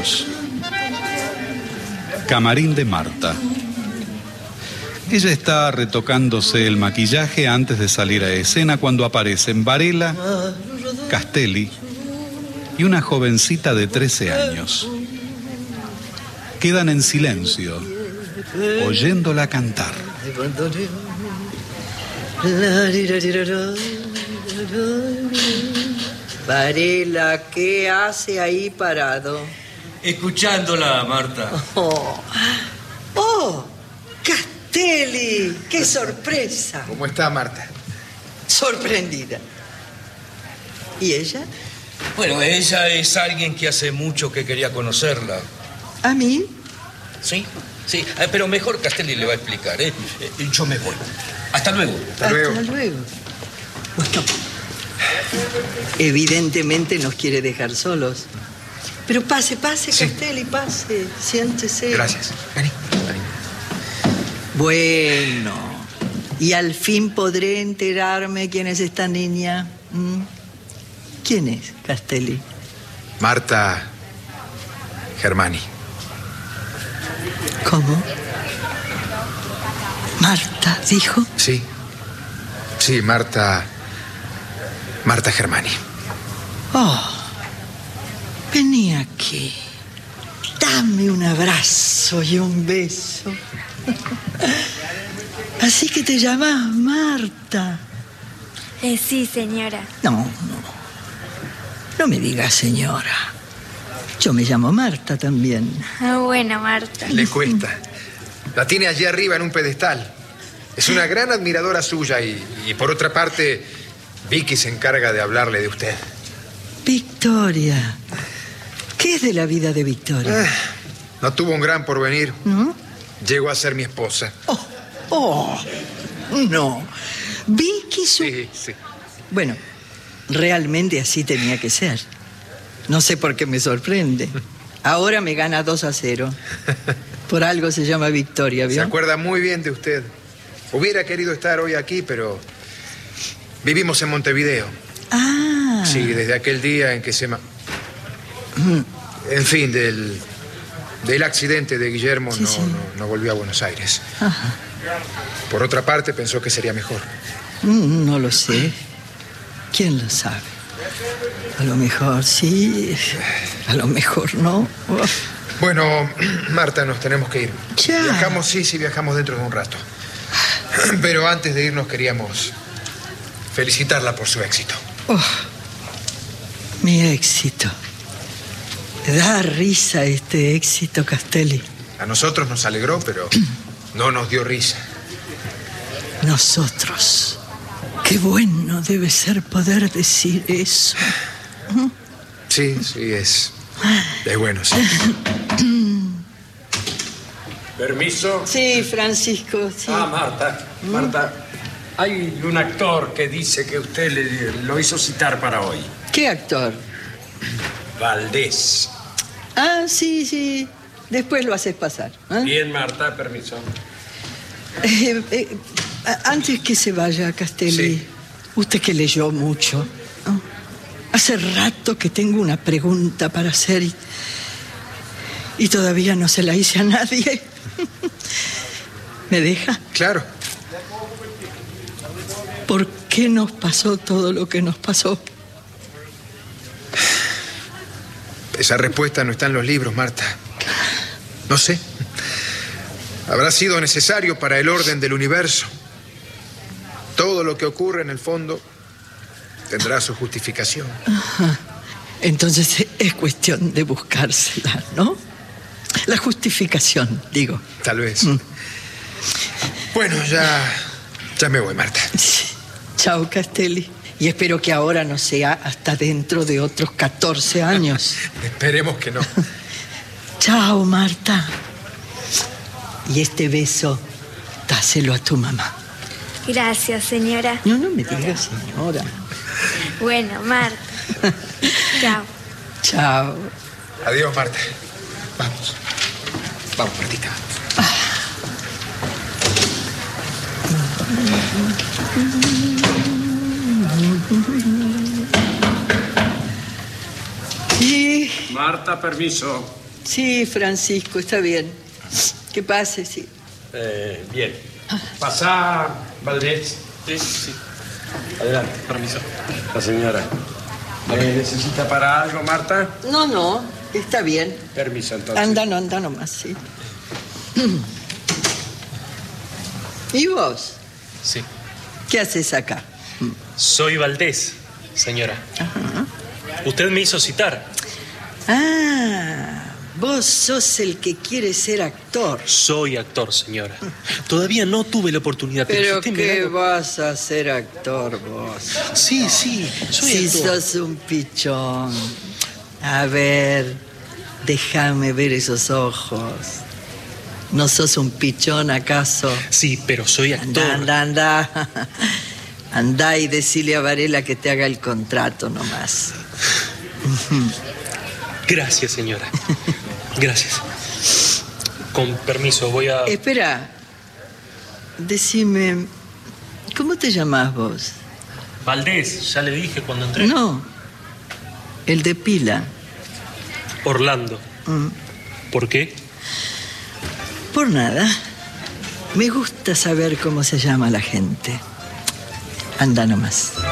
Camarín de Marta. Ella está retocándose el maquillaje antes de salir a escena cuando aparecen Varela, Castelli y una jovencita de 13 años. Quedan en silencio, oyéndola cantar. Varela, ¿qué hace ahí parado? Escuchándola, Marta. ¡Oh! ¡Castelli! ¡Qué sorpresa! ¿Cómo está, Marta? Sorprendida. ¿Y ella? Bueno, ella es alguien que hace mucho que quería conocerla. ¿A mí? Sí, sí. Pero mejor Castelli le va a explicar, ¿eh? Yo me voy. Hasta luego. Hasta luego. Bueno, evidentemente nos quiere dejar solos. Pero pase, sí. Castelli, pase. Siéntese. Gracias. Vení. Bueno, y al fin podré enterarme quién es esta niña. ¿Quién es, Castelli? Marta Germani. ¿Cómo? ¿Marta, dijo? Sí, Marta Germani. Oh, vení aquí. Dame un abrazo y un beso. Así que te llamas Marta. Sí, señora. No me digas señora. Yo me llamo Marta también. Bueno, Marta. Le cuesta. La tiene allí arriba en un pedestal. Es una gran admiradora suya y por otra parte, Vicky se encarga de hablarle de usted. Victoria. ¿Qué es de la vida de Victoria? No tuvo un gran porvenir. ¿No? Llegó a ser mi esposa. No. Vicky Sí. Bueno, realmente así tenía que ser. No sé por qué me sorprende. Ahora me gana 2-0. Por algo se llama Victoria, ¿vio? Se acuerda muy bien de usted. Hubiera querido estar hoy aquí, pero vivimos en Montevideo. Ah. Sí, desde aquel día en que En fin, del accidente de Guillermo no volvió a Buenos Aires. Ajá. Por otra parte, pensó que sería mejor. No lo sé. ¿Quién lo sabe? A lo mejor sí, a lo mejor no. Bueno, Marta, nos tenemos que ir. Ya. Viajamos, sí, viajamos dentro de un rato. Pero antes de irnos queríamos felicitarla por su éxito. Mi éxito. Da risa este éxito, Castelli. A nosotros nos alegró, pero no nos dio risa. Nosotros. Qué bueno debe ser poder decir eso. Sí, es bueno, sí. ¿Permiso? Sí, Francisco, sí. Marta, hay un actor que dice que usted lo hizo citar para hoy. ¿Qué actor? Valdés. Sí. Después lo haces pasar. Bien, Marta, permiso. Antes que se vaya, Castelli, Sí. Usted que leyó mucho, ¿no? Hace rato que tengo una pregunta para hacer y todavía no se la hice a nadie. ¿Me deja? Claro. ¿Por qué nos pasó todo lo que nos pasó? Esa respuesta no está en los libros, Marta. No sé. Habrá sido necesario para el orden del universo. Todo lo que ocurre en el fondo tendrá su justificación. Ajá. Entonces es cuestión de buscársela, ¿no? La justificación, digo. Tal vez. Bueno, ya me voy, Marta. Chao, Castelli. Y espero que ahora no sea hasta dentro de otros 14 años. Esperemos que no. Chao, Marta. Y este beso, dáselo a tu mamá. Gracias, señora. No me digas señora. Bueno, Marta. Chao. Chao. Adiós, Marta. Vamos, Martita. Y... Marta, permiso. Sí, Francisco, está bien. Que pase, sí. Bien. Pasá, Valdés. Sí, sí. Adelante. Permiso. La señora. ¿Necesita para algo, Marta? No, está bien. Permiso, entonces. Anda nomás, sí. ¿Y vos? Sí. ¿Qué haces acá? Soy Valdés, señora. Ajá. Usted me hizo citar. Ah, vos sos el que quiere ser actor. Soy actor, señora. Todavía no tuve la oportunidad. Pero usted me ¿qué da- vas a ser actor vos? Sí, soy Si actor. sos un pichón. A ver, déjame ver esos ojos. ¿No sos un pichón acaso? Sí, pero soy actor. Anda. Andá y decile a Varela que te haga el contrato nomás. Gracias, señora. Gracias. Con permiso, voy a... Espera. Decime, ¿cómo te llamás vos? Valdés, ya le dije cuando entré. No, el de pila. Orlando. ¿Por qué? Por nada. Me gusta saber cómo se llama la gente. Anda nomás.